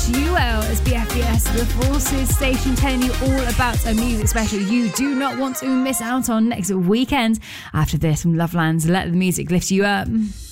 you well as BFBS, the Forces station, telling you all about a music special you do not want to miss out on next weekend. After this, from Loveland's Let the Music Lift You Up.